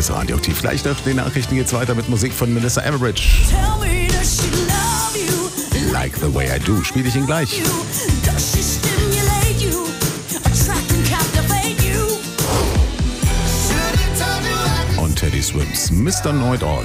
ist Radioaktiv. Gleich nach den Nachrichten geht's weiter mit Musik von Melissa Etheridge. Like the way I do. Spiel ich ihn gleich. Und Teddy Swims Mr. Know-It-All.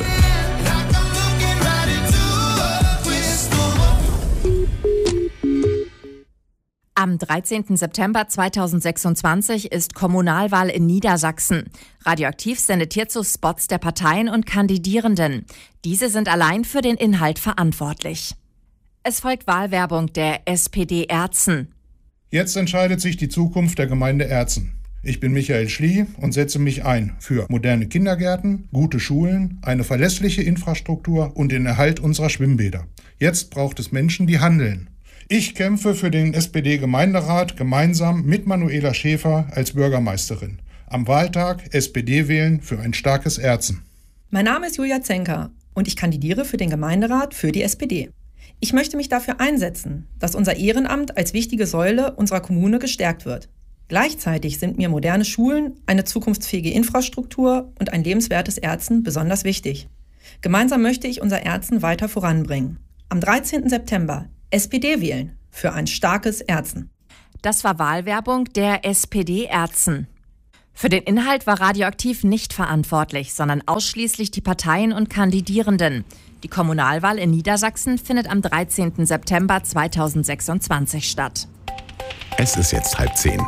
Am 13. September 2026 ist Kommunalwahl in Niedersachsen. Radioaktiv sendet hierzu Spots der Parteien und Kandidierenden. Diese sind allein für den Inhalt verantwortlich. Es folgt Wahlwerbung der SPD Erzen. Jetzt entscheidet sich die Zukunft der Gemeinde Erzen. Ich bin Michael Schlie und setze mich ein für moderne Kindergärten, gute Schulen, eine verlässliche Infrastruktur und den Erhalt unserer Schwimmbäder. Jetzt braucht es Menschen, die handeln. Ich kämpfe für den SPD-Gemeinderat gemeinsam mit Manuela Schäfer als Bürgermeisterin. Am Wahltag SPD wählen für ein starkes Erzen. Mein Name ist Julia Zenker und ich kandidiere für den Gemeinderat für die SPD. Ich möchte mich dafür einsetzen, dass unser Ehrenamt als wichtige Säule unserer Kommune gestärkt wird. Gleichzeitig sind mir moderne Schulen, eine zukunftsfähige Infrastruktur und ein lebenswertes Erzen besonders wichtig. Gemeinsam möchte ich unser Erzen weiter voranbringen. Am 13. September SPD wählen für ein starkes Erzen. Das war Wahlwerbung der SPD Erzen. Für den Inhalt war Radioaktiv nicht verantwortlich, sondern ausschließlich die Parteien und Kandidierenden. Die Kommunalwahl in Niedersachsen findet am 13. September 2026 statt. Es ist jetzt 9:30.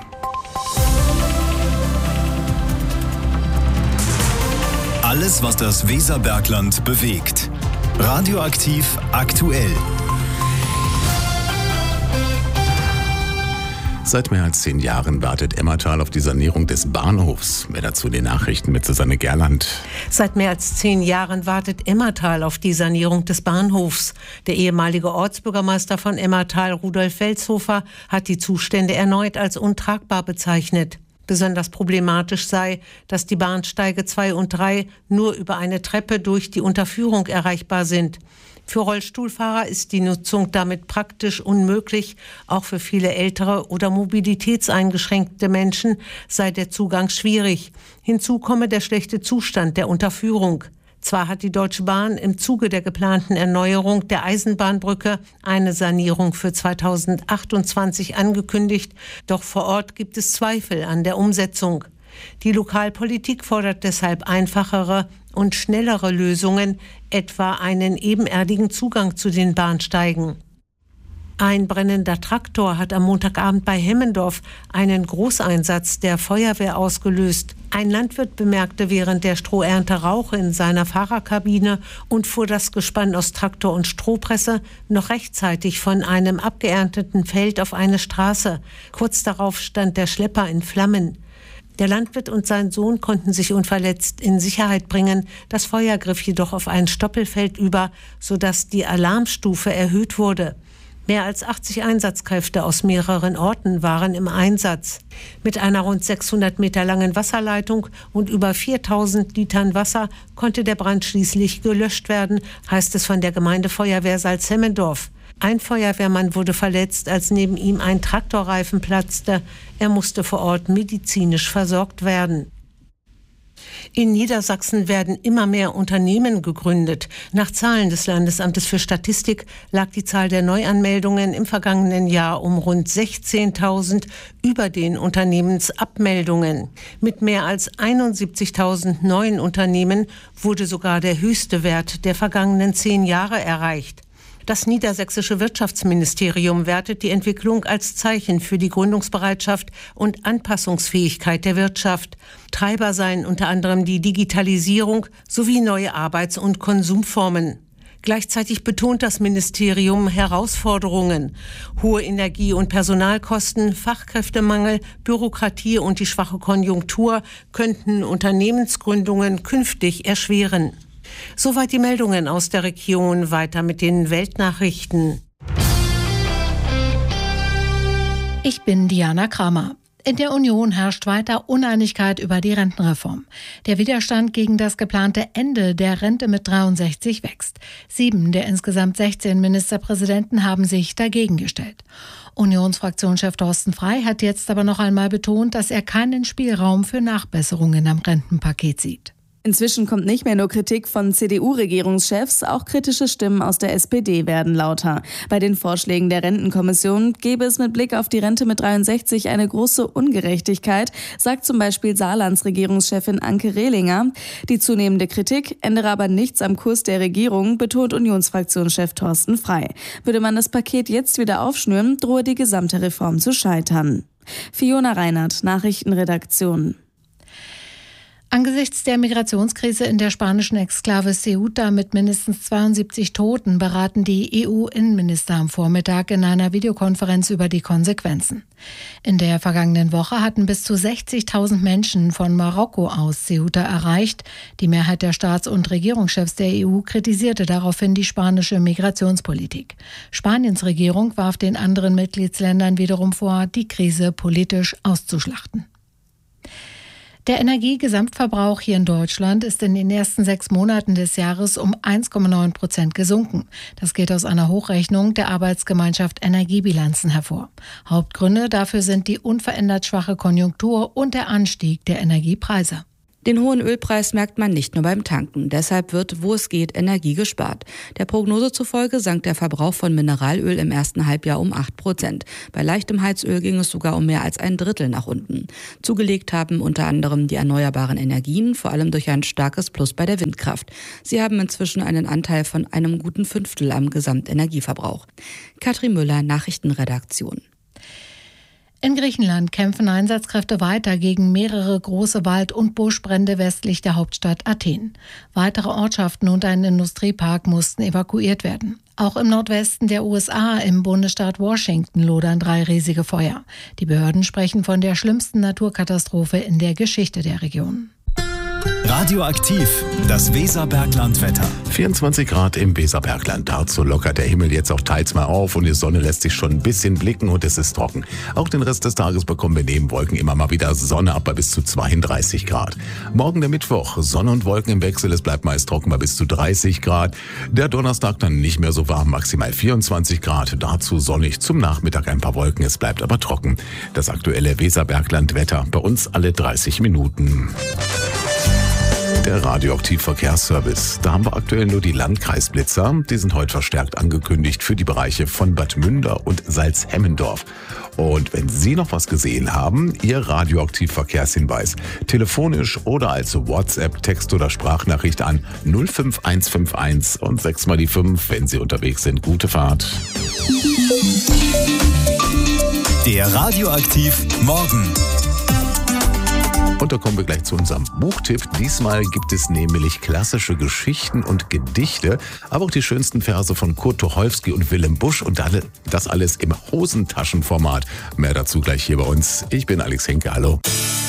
Alles, was das Weserbergland bewegt. Radioaktiv aktuell. Seit mehr als 10 Jahren wartet Emmertal auf die Sanierung des Bahnhofs. Mehr dazu in den Nachrichten mit Susanne Gerland. Seit mehr als 10 Jahren wartet Emmertal auf die Sanierung des Bahnhofs. Der ehemalige Ortsbürgermeister von Emmertal, Rudolf Welshofer, hat die Zustände erneut als untragbar bezeichnet. Besonders problematisch sei, dass die Bahnsteige 2 und 3 nur über eine Treppe durch die Unterführung erreichbar sind. Für Rollstuhlfahrer ist die Nutzung damit praktisch unmöglich. Auch für viele ältere oder mobilitätseingeschränkte Menschen sei der Zugang schwierig. Hinzu komme der schlechte Zustand der Unterführung. Zwar hat die Deutsche Bahn im Zuge der geplanten Erneuerung der Eisenbahnbrücke eine Sanierung für 2028 angekündigt, doch vor Ort gibt es Zweifel an der Umsetzung. Die Lokalpolitik fordert deshalb einfachere und schnellere Lösungen, etwa einen ebenerdigen Zugang zu den Bahnsteigen. Ein brennender Traktor hat am Montagabend bei Hemmendorf einen Großeinsatz der Feuerwehr ausgelöst. Ein Landwirt bemerkte während der Strohernte Rauch in seiner Fahrerkabine und fuhr das Gespann aus Traktor und Strohpresse noch rechtzeitig von einem abgeernteten Feld auf eine Straße. Kurz darauf stand der Schlepper in Flammen. Der Landwirt und sein Sohn konnten sich unverletzt in Sicherheit bringen. Das Feuer griff jedoch auf ein Stoppelfeld über, sodass die Alarmstufe erhöht wurde. Mehr als 80 Einsatzkräfte aus mehreren Orten waren im Einsatz. Mit einer rund 600 Meter langen Wasserleitung und über 4000 Litern Wasser konnte der Brand schließlich gelöscht werden, heißt es von der Gemeindefeuerwehr Salzhemmendorf. Ein Feuerwehrmann wurde verletzt, als neben ihm ein Traktorreifen platzte. Er musste vor Ort medizinisch versorgt werden. In Niedersachsen werden immer mehr Unternehmen gegründet. Nach Zahlen des Landesamtes für Statistik lag die Zahl der Neuanmeldungen im vergangenen Jahr um rund 16.000 über den Unternehmensabmeldungen. Mit mehr als 71.000 neuen Unternehmen wurde sogar der höchste Wert der vergangenen 10 Jahre erreicht. Das niedersächsische Wirtschaftsministerium wertet die Entwicklung als Zeichen für die Gründungsbereitschaft und Anpassungsfähigkeit der Wirtschaft. Treiber seien unter anderem die Digitalisierung sowie neue Arbeits- und Konsumformen. Gleichzeitig betont das Ministerium Herausforderungen. Hohe Energie- und Personalkosten, Fachkräftemangel, Bürokratie und die schwache Konjunktur könnten Unternehmensgründungen künftig erschweren. Soweit die Meldungen aus der Region. Weiter mit den Weltnachrichten. Ich bin Diana Kramer. In der Union herrscht weiter Uneinigkeit über die Rentenreform. Der Widerstand gegen das geplante Ende der Rente mit 63 wächst. 7 der insgesamt 16 Ministerpräsidenten haben sich dagegen gestellt. Unionsfraktionschef Thorsten Frey hat jetzt aber noch einmal betont, dass er keinen Spielraum für Nachbesserungen am Rentenpaket sieht. Inzwischen kommt nicht mehr nur Kritik von CDU-Regierungschefs, auch kritische Stimmen aus der SPD werden lauter. Bei den Vorschlägen der Rentenkommission gäbe es mit Blick auf die Rente mit 63 eine große Ungerechtigkeit, sagt zum Beispiel Saarlands Regierungschefin Anke Rehlinger. Die zunehmende Kritik ändere aber nichts am Kurs der Regierung, betont Unionsfraktionschef Thorsten Frey. Würde man das Paket jetzt wieder aufschnüren, drohe die gesamte Reform zu scheitern. Fiona Reinhardt, Nachrichtenredaktion. Angesichts der Migrationskrise in der spanischen Exklave Ceuta mit mindestens 72 Toten beraten die EU-Innenminister am Vormittag in einer Videokonferenz über die Konsequenzen. In der vergangenen Woche hatten bis zu 60.000 Menschen von Marokko aus Ceuta erreicht. Die Mehrheit der Staats- und Regierungschefs der EU kritisierte daraufhin die spanische Migrationspolitik. Spaniens Regierung warf den anderen Mitgliedsländern wiederum vor, die Krise politisch auszuschlachten. Der Energiegesamtverbrauch hier in Deutschland ist in den ersten 6 Monaten des Jahres um 1,9% gesunken. Das geht aus einer Hochrechnung der Arbeitsgemeinschaft Energiebilanzen hervor. Hauptgründe dafür sind die unverändert schwache Konjunktur und der Anstieg der Energiepreise. Den hohen Ölpreis merkt man nicht nur beim Tanken. Deshalb wird, wo es geht, Energie gespart. Der Prognose zufolge sank der Verbrauch von Mineralöl im ersten Halbjahr um 8%. Bei leichtem Heizöl ging es sogar um mehr als 1/3 nach unten. Zugelegt haben unter anderem die erneuerbaren Energien, vor allem durch ein starkes Plus bei der Windkraft. Sie haben inzwischen einen Anteil von einem guten 1/5 am Gesamtenergieverbrauch. Katrin Müller, Nachrichtenredaktion. In Griechenland kämpfen Einsatzkräfte weiter gegen mehrere große Wald- und Buschbrände westlich der Hauptstadt Athen. Weitere Ortschaften und ein Industriepark mussten evakuiert werden. Auch im Nordwesten der USA, im Bundesstaat Washington, lodern 3 riesige Feuer. Die Behörden sprechen von der schlimmsten Naturkatastrophe in der Geschichte der Region. Radioaktiv, das Weserbergland-Wetter. 24 Grad im Weserbergland. Dazu lockert der Himmel jetzt auch teils mal auf und die Sonne lässt sich schon ein bisschen blicken und es ist trocken. Auch den Rest des Tages bekommen wir neben Wolken immer mal wieder Sonne ab bei bis zu 32 Grad. Morgen der Mittwoch, Sonne und Wolken im Wechsel, es bleibt meist trocken bei bis zu 30 Grad. Der Donnerstag dann nicht mehr so warm, maximal 24 Grad. Dazu sonnig, zum Nachmittag ein paar Wolken, es bleibt aber trocken. Das aktuelle Weserbergland-Wetter bei uns alle 30 Minuten. Der Radioaktiv-Verkehrsservice. Da haben wir aktuell nur die Landkreisblitzer. Die sind heute verstärkt angekündigt für die Bereiche von Bad Münder und Salzhemmendorf. Und wenn Sie noch was gesehen haben, Ihr Radioaktiv-Verkehrshinweis. Telefonisch oder als WhatsApp, Text oder Sprachnachricht an 05151 und 6 mal die 5, wenn Sie unterwegs sind. Gute Fahrt. Der Radioaktiv Morgen. Und da kommen wir gleich zu unserem Buchtipp. Diesmal gibt es nämlich klassische Geschichten und Gedichte, aber auch die schönsten Verse von Kurt Tucholsky und Willem Busch und das alles im Hosentaschenformat. Mehr dazu gleich hier bei uns. Ich bin Alex Henke, hallo.